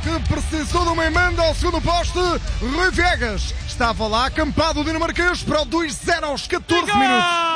que precisou de uma emenda ao segundo poste. Rui Viegas estava lá acampado o dinamarquês para o 2-0 aos 14 minutos.